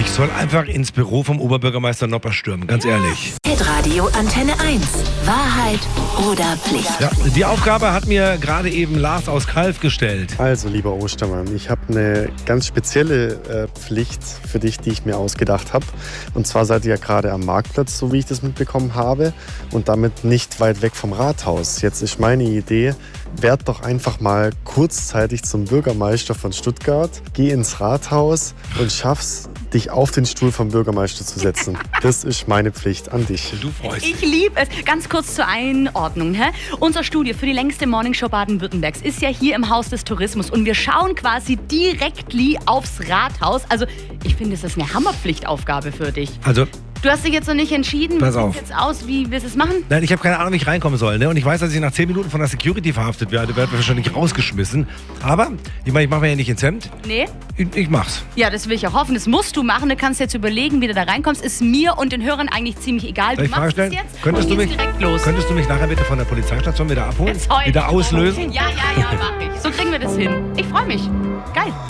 Ich soll einfach ins Büro vom Oberbürgermeister Nopper stürmen, ganz ehrlich. Hitradio Antenne 1. Wahrheit oder Pflicht? Ja, die Aufgabe hat mir gerade eben Lars aus Kalf gestellt. Also, lieber Ostermann, ich habe eine ganz spezielle Pflicht für dich, die ich mir ausgedacht habe. Und zwar seid ihr ja gerade am Marktplatz, so wie ich das mitbekommen habe, und damit nicht weit weg vom Rathaus. Jetzt ist meine Idee, werd doch einfach mal kurzzeitig zum Bürgermeister von Stuttgart, geh ins Rathaus und schaff's, dich auf den Stuhl vom Bürgermeister zu setzen. Das ist meine Pflicht an dich. Du freust dich. Ich liebe es. Ganz kurz zur Einordnung. Unser Studio für die längste Morningshow Baden-Württembergs ist ja hier im Haus des Tourismus und wir schauen quasi directly aufs Rathaus. Also ich finde, es ist eine Hammerpflichtaufgabe für dich. Also, Du hast dich jetzt noch nicht entschieden. Pass Wie auf. sieht es jetzt aus? Wie willst du es machen? nein, ich habe keine Ahnung, wie ich reinkommen soll. Ne? Und ich weiß, dass ich nach 10 Minuten von der Security verhaftet werde, werde wahrscheinlich rausgeschmissen. Aber, ich meine, ich mache mir ja nicht ins Hemd. Nee? Ich mach's. Ja, das will ich auch hoffen. Das musst du machen. Du kannst jetzt überlegen, wie du da reinkommst. Ist mir und den Hörern eigentlich ziemlich egal. Darf Du ich Frage machst es stellen? jetzt Könntest und du gehst direkt los. Könntest du mich nachher bitte von der Polizeistation wieder abholen? Jetzt heul Wieder nicht. auslösen? Ja, mach ich. So kriegen wir das hin. Ich freue mich. Geil.